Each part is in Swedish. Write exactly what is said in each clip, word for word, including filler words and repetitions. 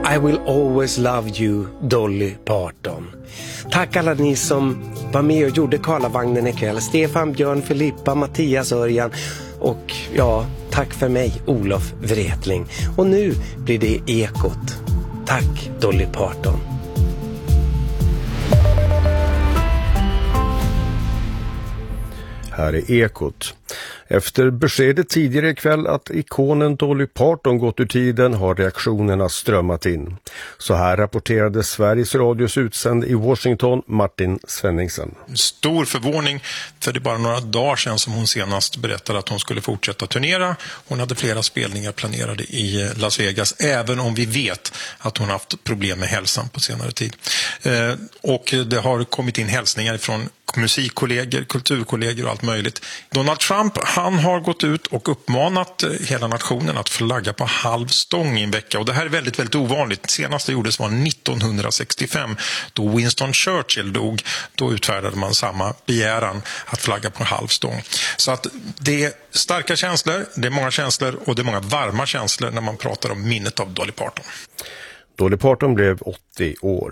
I will always love you, Dolly Parton. Tack alla ni som var med och gjorde Karlavagnen ikväll. Stefan, Björn, Filippa, Mattias, Örjan och ja, tack för mig, Olof Wretling. Och nu blir det Ekot. Tack, Dolly Parton. Här är Ekot. Efter beskedet tidigare ikväll att ikonen Dolly Parton gått ur tiden har reaktionerna strömmat in. Så här rapporterade Sveriges Radios utsänd i Washington, Martin Svenningsen. Stor förvåning, för det är bara några dagar sedan som hon senast berättade att hon skulle fortsätta turnera. Hon hade flera spelningar planerade i Las Vegas, även om vi vet att hon haft problem med hälsan på senare tid. Eh, och det har kommit in hälsningar från musikkollegor, kulturkollegor och allt möjligt. Donald Trump, han har gått ut och uppmanat hela nationen att flagga på halv stång i en vecka. Och det här är väldigt, väldigt ovanligt. Senast det gjordes var nittonhundrasextiofem, då Winston Churchill dog. Då utfärdade man samma begäran att flagga på halv stång. Så att det är starka känslor, det är många känslor och det är många varma känslor när man pratar om minnet av Dolly Parton. Dolly Parton blev åttio år.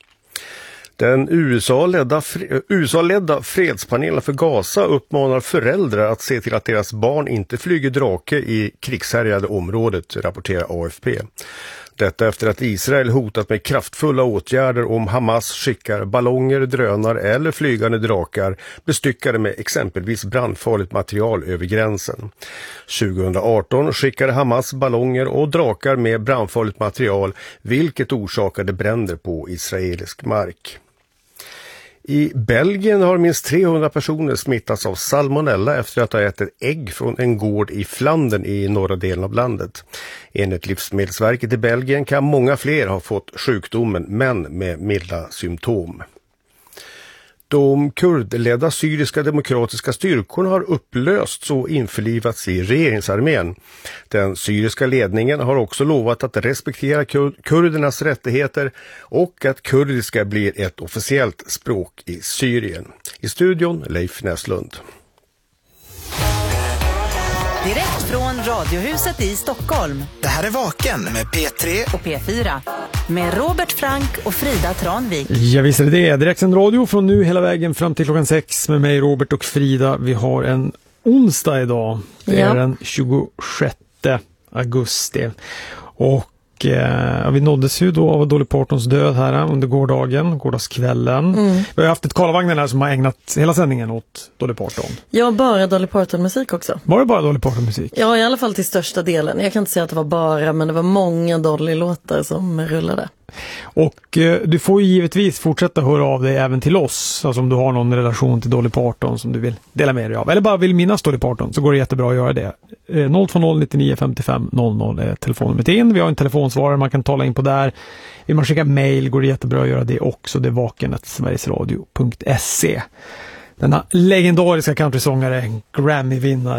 Den U S A-ledda, U S A-ledda fredspanelen för Gaza uppmanar föräldrar att se till att deras barn inte flyger drake i krigshärjade området, rapporterar A F P. Detta efter att Israel hotat med kraftfulla åtgärder om Hamas skickar ballonger, drönar eller flygande drakar bestyckade med exempelvis brandfarligt material över gränsen. tjugoarton skickade Hamas ballonger och drakar med brandfarligt material, vilket orsakade bränder på israelisk mark. I Belgien har minst trehundra personer smittats av salmonella efter att ha ätit ägg från en gård i Flandern i norra delen av landet. Enligt Livsmedelsverket i Belgien kan många fler ha fått sjukdomen, men med milda symptom. De kurdledda syriska demokratiska styrkorna har upplösts och införlivats i regeringsarmén. Den syriska ledningen har också lovat att respektera kur- kurdernas rättigheter och att kurdiska blir ett officiellt språk i Syrien. I studion Leif Näslund. Direkt från Radiohuset i Stockholm. Det här är Vaken med P tre och P fyra. Med Robert Frank och Frida Tranvik. Ja, visst är det det. Direkt en radio från nu hela vägen fram till klockan sex med mig, Robert och Frida. Vi har en onsdag idag. Det är ja. den tjugosjätte augusti. Och eh, vi nåddes ju då av Dolly Partons död här under gårdagen, gårdagskvällen. Mm. Vi har haft ett Karlavagnen här som har ägnat hela sändningen åt Dolly Parton. Ja, bara Dolly Parton-musik också. Var det bara Dolly Parton-musik? Ja, i alla fall till största delen. Jag kan inte säga att det var bara, men det var många Dolly-låtar som rullade. Och eh, du får ju givetvis fortsätta höra av dig även till oss, alltså om du har någon relation till Dolly Parton som du vill dela med dig av, eller bara vill minnas Dolly Parton, så går det jättebra att göra det. eh, noll två noll nittionio femtiofem noll noll är telefonnumret in. Vi har en telefonsvarare man kan tala in på där. Vill man skicka mejl går det jättebra att göra det också. Det är vaken at sverigesradio punkt se. Denna legendariska countrysångare, Grammy-vinnare